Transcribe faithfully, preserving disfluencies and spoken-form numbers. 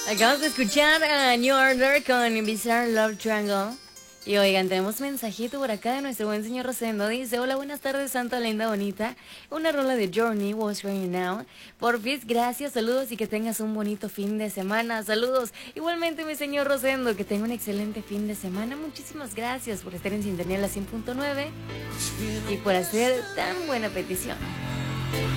Acabamos de escuchar a New Order con Bizarre Love Triangle. Y oigan, tenemos mensajito por acá de nuestro buen señor Rosendo. Dice, hola, buenas tardes, santa linda bonita. Una rola de Journey, What's Right Now. Porfis, gracias, saludos y que tengas un bonito fin de semana. Saludos. Igualmente, mi señor Rosendo, que tenga un excelente fin de semana. Muchísimas gracias por estar en sintonía a la cien punto nueve y por hacer tan buena petición.